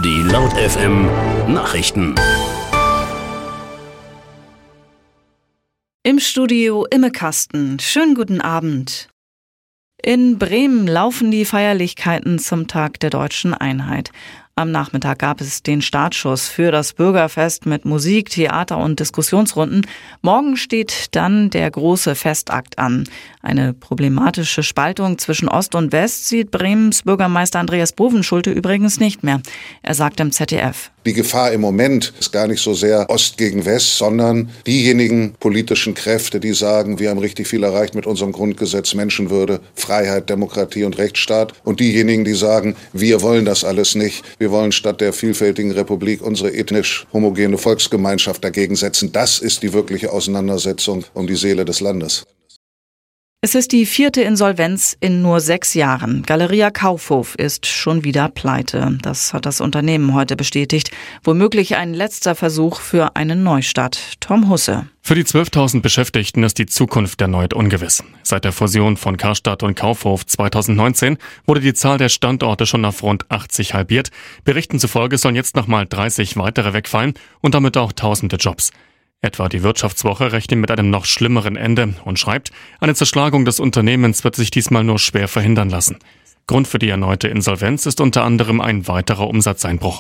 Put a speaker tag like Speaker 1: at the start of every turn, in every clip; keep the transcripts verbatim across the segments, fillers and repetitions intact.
Speaker 1: Die Laut F M Nachrichten.
Speaker 2: Im Studio Imme Kasten. Schönen guten Abend. In Bremen laufen die Feierlichkeiten zum Tag der Deutschen Einheit. Am Nachmittag gab es den Startschuss für das Bürgerfest mit Musik, Theater und Diskussionsrunden. Morgen steht dann der große Festakt an. Eine problematische Spaltung zwischen Ost und West sieht Bremens Bürgermeister Andreas Bovenschulte übrigens nicht mehr. Er sagt im Z D F:
Speaker 3: Die Gefahr im Moment ist gar nicht so sehr Ost gegen West, sondern diejenigen politischen Kräfte, die sagen, wir haben richtig viel erreicht mit unserem Grundgesetz, Menschenwürde, Freiheit, Demokratie und Rechtsstaat. Und diejenigen, die sagen, wir wollen das alles nicht. Wir wollen statt der vielfältigen Republik unsere ethnisch homogene Volksgemeinschaft dagegen setzen. Das ist die wirkliche Auseinandersetzung um die Seele des Landes.
Speaker 2: Es ist die vierte Insolvenz in nur sechs Jahren. Galeria Kaufhof ist schon wieder pleite. Das hat das Unternehmen heute bestätigt. Womöglich ein letzter Versuch für einen Neustart. Tom Husse.
Speaker 4: Für die zwölftausend Beschäftigten ist die Zukunft erneut ungewiss. Seit der Fusion von Karstadt und Kaufhof zweitausendneunzehn wurde die Zahl der Standorte schon auf rund achtzig halbiert. Berichten zufolge sollen jetzt nochmal dreißig weitere wegfallen und damit auch tausende Jobs. Etwa die Wirtschaftswoche rechnet mit einem noch schlimmeren Ende und schreibt, eine Zerschlagung des Unternehmens wird sich diesmal nur schwer verhindern lassen. Grund für die erneute Insolvenz ist unter anderem ein weiterer Umsatzeinbruch.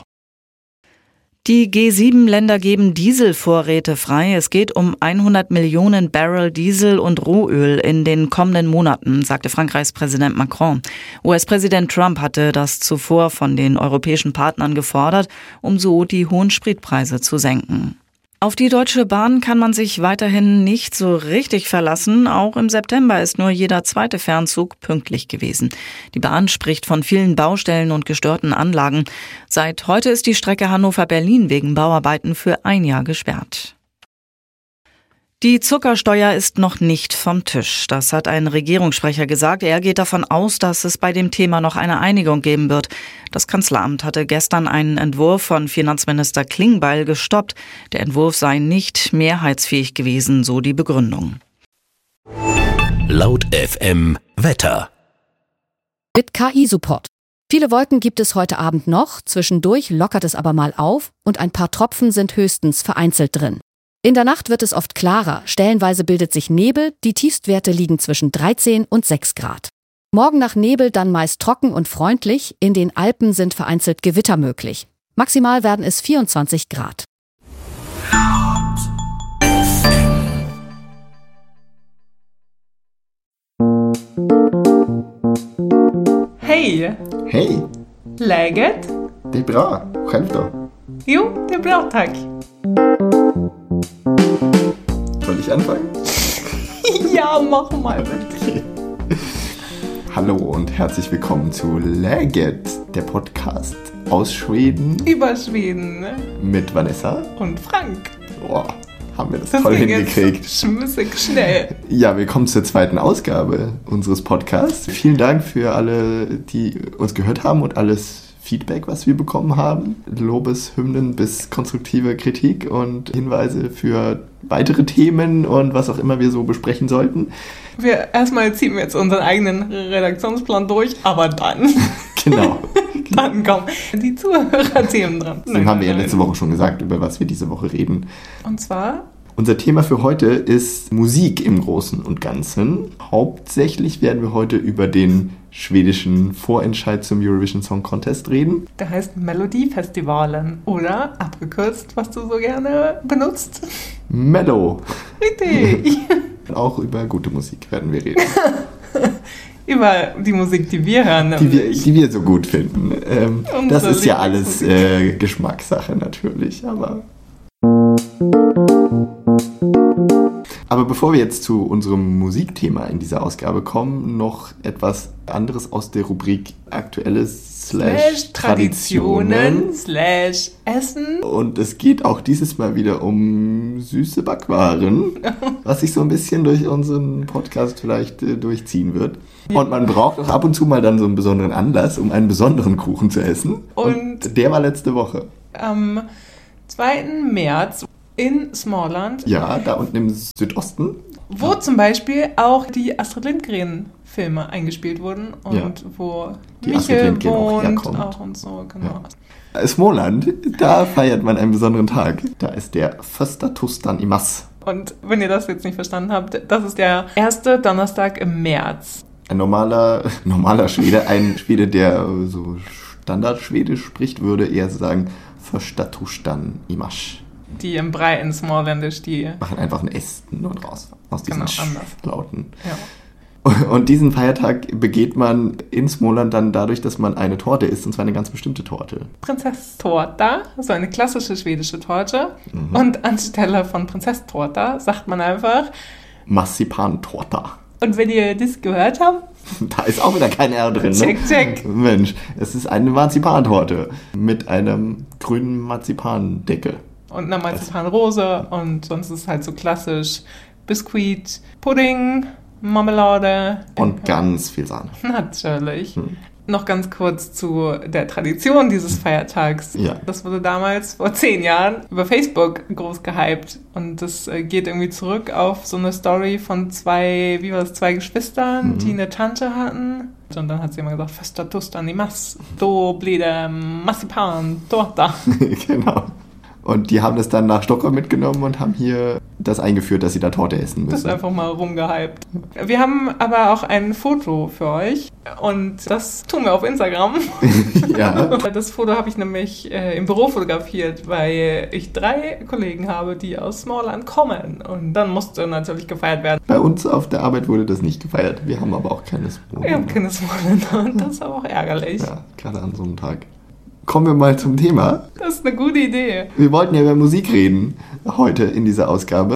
Speaker 2: Die G sieben Länder geben Dieselvorräte frei. Es geht um hundert Millionen Barrel Diesel und Rohöl in den kommenden Monaten, sagte Frankreichs Präsident Macron. U S-Präsident Trump hatte das zuvor von den europäischen Partnern gefordert, um so die hohen Spritpreise zu senken. Auf die Deutsche Bahn kann man sich weiterhin nicht so richtig verlassen. Auch im September ist nur jeder zweite Fernzug pünktlich gewesen. Die Bahn spricht von vielen Baustellen und gestörten Anlagen. Seit heute ist die Strecke Hannover-Berlin wegen Bauarbeiten für ein Jahr gesperrt. Die Zuckersteuer ist noch nicht vom Tisch. Das hat ein Regierungssprecher gesagt. Er geht davon aus, dass es bei dem Thema noch eine Einigung geben wird. Das Kanzleramt hatte gestern einen Entwurf von Finanzminister Klingbeil gestoppt. Der Entwurf sei nicht mehrheitsfähig gewesen, so die Begründung.
Speaker 1: Laut F M Wetter.
Speaker 5: Mit K I-Support. Viele Wolken gibt es heute Abend noch. Zwischendurch lockert es aber mal auf und ein paar Tropfen sind höchstens vereinzelt drin. In der Nacht wird es oft klarer, stellenweise bildet sich Nebel, die Tiefstwerte liegen zwischen dreizehn und sechs Grad. Morgen nach Nebel dann meist trocken und freundlich, in den Alpen sind vereinzelt Gewitter möglich. Maximal werden es vierundzwanzig Grad.
Speaker 6: Hej!
Speaker 7: Hej!
Speaker 6: Läget?
Speaker 7: Det är bra. Själv då?
Speaker 6: Jo, det är bra, tack.
Speaker 7: Soll ich anfangen?
Speaker 6: Ja, mach mal bitte.
Speaker 7: Hallo und herzlich willkommen zu Läget, der Podcast aus Schweden.
Speaker 6: Über Schweden.
Speaker 7: Mit Vanessa.
Speaker 6: Und Frank.
Speaker 7: Boah, haben wir das,
Speaker 6: das
Speaker 7: toll
Speaker 6: ging
Speaker 7: hingekriegt.
Speaker 6: Jetzt schmissig schnell.
Speaker 7: Ja, willkommen zur zweiten Ausgabe unseres Podcasts. Vielen Dank für alle, die uns gehört haben und alles Feedback, was wir bekommen haben. Lobeshymnen bis konstruktive Kritik und Hinweise für weitere Themen und was auch immer wir so besprechen sollten.
Speaker 6: Wir erstmal ziehen wir jetzt unseren eigenen Redaktionsplan durch, aber dann.
Speaker 7: Genau.
Speaker 6: Dann kommen die Zuhörerthemen dran.
Speaker 7: Dann haben wir ja letzte Woche schon gesagt, über was wir diese Woche reden.
Speaker 6: Und zwar?
Speaker 7: Unser Thema für heute ist Musik im Großen und Ganzen. Hauptsächlich werden wir heute über den schwedischen Vorentscheid zum Eurovision Song Contest reden.
Speaker 6: Der heißt Melodiefestivalen oder abgekürzt, was du so gerne benutzt.
Speaker 7: Mello.
Speaker 6: Richtig.
Speaker 7: Auch über gute Musik werden wir reden.
Speaker 6: Über die Musik, die wir hören.
Speaker 7: Die wir, die wir so gut finden. Ähm, das ist ja alles äh, Geschmackssache natürlich, aber... Aber bevor wir jetzt zu unserem Musikthema in dieser Ausgabe kommen, noch etwas anderes aus der Rubrik Aktuelles slash Traditionen
Speaker 6: slash Essen.
Speaker 7: Und es geht auch dieses Mal wieder um süße Backwaren, was sich so ein bisschen durch unseren Podcast vielleicht äh, durchziehen wird. Und man braucht auch ab und zu mal dann so einen besonderen Anlass, um einen besonderen Kuchen zu essen. Und, und der war letzte Woche.
Speaker 6: Am zweiten März in Småland.
Speaker 7: Ja, da unten im Südosten.
Speaker 6: Wo zum Beispiel auch die Astrid Lindgren Filme eingespielt wurden und
Speaker 7: ja.
Speaker 6: wo
Speaker 7: die
Speaker 6: Michel
Speaker 7: auch
Speaker 6: wohnt
Speaker 7: herkommt.
Speaker 6: auch und so, genau.
Speaker 7: Ja. Småland, da feiert man einen besonderen Tag. Da ist der Första Torsdagen i mars.
Speaker 6: Und wenn ihr das jetzt nicht verstanden habt, das ist der erste Donnerstag im März.
Speaker 7: Ein normaler, normaler Schwede, ein Schwede, der so Standardschwedisch spricht, würde eher sagen Första Torsdagen i mars.
Speaker 6: Die im breiten Småländisch, die
Speaker 7: machen einfach ein S nur draus, aus diesen
Speaker 6: genau, anders.
Speaker 7: Lauten.
Speaker 6: Ja.
Speaker 7: Und diesen Feiertag begeht man in Småland dann dadurch, dass man eine Torte isst, und zwar eine ganz bestimmte Torte.
Speaker 6: Prinsesstårta, so eine klassische schwedische Torte. Mhm. Und anstelle von Prinsesstårta sagt man einfach
Speaker 7: Marsipantårta.
Speaker 6: Und wenn ihr das gehört habt,
Speaker 7: da ist auch wieder kein R drin, ne?
Speaker 6: Check, check.
Speaker 7: Mensch, es ist eine Marzipantorte mit einem grünen Marzipandeckel.
Speaker 6: Und einer Marzipanrose und sonst ist es halt so klassisch Biskuit, Pudding, Marmelade.
Speaker 7: Und ganz viel Sahne.
Speaker 6: Natürlich.
Speaker 7: Hm.
Speaker 6: Noch ganz kurz zu der Tradition dieses Feiertags.
Speaker 7: Ja.
Speaker 6: Das wurde damals vor zehn Jahren über Facebook groß gehypt. Und das geht irgendwie zurück auf so eine Story von zwei, wie war das, zwei Geschwistern, mhm. die eine Tante hatten. Und dann hat sie immer gesagt, Första Torsdagen i mars, då blir det Marsipantårta.
Speaker 7: Genau. Und die haben das dann nach Stockholm mitgenommen und haben hier das eingeführt, dass sie da Torte essen müssen.
Speaker 6: Das ist einfach mal rumgehypt. Wir haben aber auch ein Foto für euch und das tun wir auf Instagram.
Speaker 7: Ja.
Speaker 6: Das Foto habe ich nämlich äh, im Büro fotografiert, weil ich drei Kollegen habe, die aus Småland kommen. Und dann musste natürlich gefeiert werden.
Speaker 7: Bei uns auf der Arbeit wurde das nicht gefeiert. Wir haben aber auch keine Småländer.
Speaker 6: Wir haben keine Småländer und das ist aber auch ärgerlich.
Speaker 7: Ja, gerade an so einem Tag. Kommen wir mal zum Thema.
Speaker 6: Das ist eine gute Idee.
Speaker 7: Wir wollten ja über Musik reden, heute in dieser Ausgabe.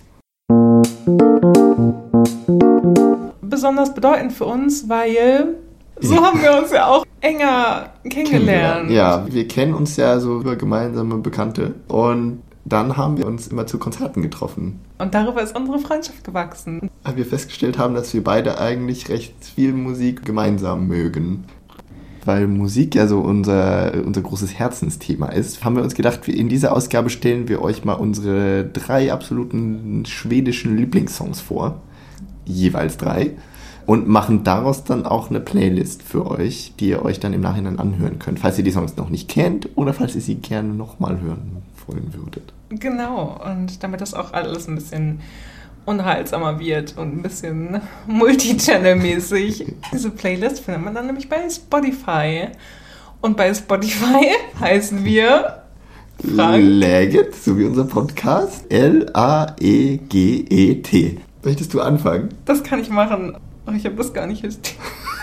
Speaker 6: Besonders bedeutend für uns, weil so ja. haben wir uns ja auch enger kennengelernt.
Speaker 7: Ja, wir kennen uns ja so über gemeinsame Bekannte und dann haben wir uns immer zu Konzerten getroffen.
Speaker 6: Und darüber ist unsere Freundschaft gewachsen.
Speaker 7: Weil wir festgestellt haben, dass wir beide eigentlich recht viel Musik gemeinsam mögen. Weil Musik ja so unser, unser großes Herzensthema ist, haben wir uns gedacht, in dieser Ausgabe stellen wir euch mal unsere drei absoluten schwedischen Lieblingssongs vor. Jeweils drei. Und machen daraus dann auch eine Playlist für euch, die ihr euch dann im Nachhinein anhören könnt, falls ihr die Songs noch nicht kennt oder falls ihr sie gerne nochmal hören wollen würdet.
Speaker 6: Genau, und damit das auch alles ein bisschen unterhaltsamer wird und ein bisschen Multichannel-mäßig. Diese Playlist findet man dann nämlich bei Spotify. Und bei Spotify heißen wir Frank.
Speaker 7: Läget, so wie unser Podcast. L A E G E T. Möchtest du anfangen?
Speaker 6: Das kann ich machen. Oh, ich habe das gar nicht hüstig.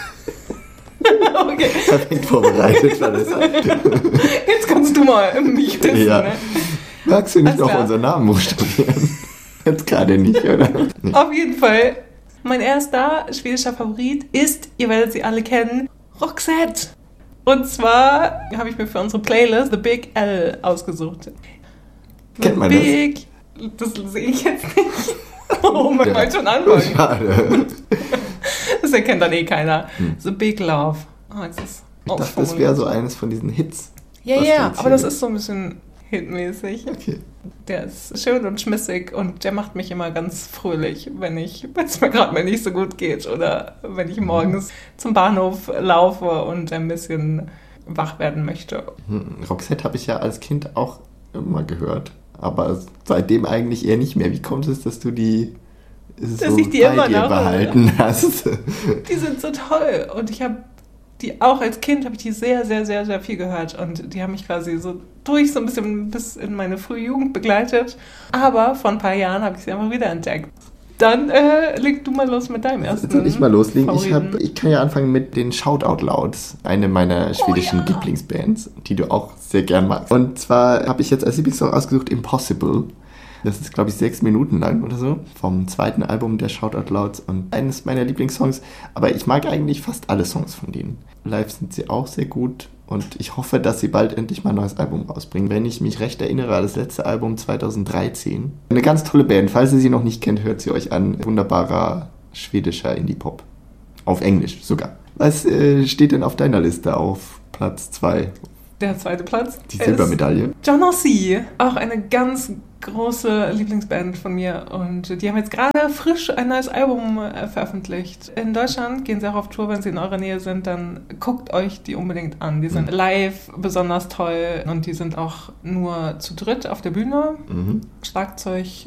Speaker 6: Okay.
Speaker 7: Perfekt vorbereitet, Vanessa.
Speaker 6: Jetzt kannst du mal mich wissen,
Speaker 7: ja.
Speaker 6: Ne?
Speaker 7: Magst du nicht
Speaker 6: Alles
Speaker 7: noch
Speaker 6: klar.
Speaker 7: unseren Namen buchstabieren? Jetzt gerade nicht, oder? Nee.
Speaker 6: Auf jeden Fall. Mein erster schwedischer Favorit ist, ihr werdet sie alle kennen, Roxette. Und zwar habe ich mir für unsere Playlist The Big L ausgesucht.
Speaker 7: Kennt man
Speaker 6: Big, das? Das sehe ich jetzt nicht. Oh, man wollte schon anfangen.
Speaker 7: Schade.
Speaker 6: Das erkennt dann eh keiner.
Speaker 7: Hm.
Speaker 6: The Big Love. Oh, jetzt ist
Speaker 7: Ich dachte, das wäre so eines von diesen Hits.
Speaker 6: Ja,
Speaker 7: was
Speaker 6: ja,
Speaker 7: du
Speaker 6: aber das
Speaker 7: erzählst.
Speaker 6: ist so ein bisschen hitmäßig.
Speaker 7: Okay.
Speaker 6: Der ist schön und schmissig und der macht mich immer ganz fröhlich, wenn ich, wenn es mir gerade mal nicht so gut geht oder wenn ich morgens zum Bahnhof laufe und ein bisschen wach werden möchte.
Speaker 7: Hm, Roxette habe ich ja als Kind auch immer gehört, aber seitdem eigentlich eher nicht mehr. Wie kommt es, dass du die
Speaker 6: Dass
Speaker 7: so
Speaker 6: ich die
Speaker 7: bei
Speaker 6: immer
Speaker 7: dir
Speaker 6: noch
Speaker 7: behalten hast?
Speaker 6: Die sind so toll und ich habe die auch als Kind habe ich die sehr, sehr, sehr, sehr viel gehört und die haben mich quasi so durch so ein bisschen bis in meine frühe Jugend begleitet. Aber vor ein paar Jahren habe ich sie einfach wieder entdeckt. Dann äh, leg du mal los mit deinem ersten.
Speaker 7: Soll ich mal loslegen? Ich,
Speaker 6: Favoriten.
Speaker 7: hab, ich kann ja anfangen mit den Shoutout Louds, eine meiner schwedischen
Speaker 6: Oh, ja.
Speaker 7: Lieblingsbands, die du auch sehr gern magst. Und zwar habe ich jetzt als Lieblingssong ausgesucht Impossible. Das ist, glaube ich, sechs Minuten lang oder so. Vom zweiten Album der Shoutout Louds und eines meiner Lieblingssongs. Aber ich mag eigentlich fast alle Songs von denen. Live sind sie auch sehr gut und ich hoffe, dass sie bald endlich mal ein neues Album rausbringen. Wenn ich mich recht erinnere, das letzte Album zweitausenddreizehn. Eine ganz tolle Band. Falls ihr sie noch nicht kennt, hört sie euch an. Wunderbarer schwedischer Indie-Pop. Auf Englisch sogar. Was äh, steht denn auf deiner Liste auf Platz zwei?
Speaker 6: Der zweite Platz
Speaker 7: Die Silbermedaille.
Speaker 6: John Ossie. Auch eine ganz große Lieblingsband von mir und die haben jetzt gerade frisch ein neues Album äh, veröffentlicht. In Deutschland gehen sie auch auf Tour, wenn sie in eurer Nähe sind, dann guckt euch die unbedingt an. Die sind live besonders toll und die sind auch nur zu dritt auf der Bühne. Mhm. Schlagzeug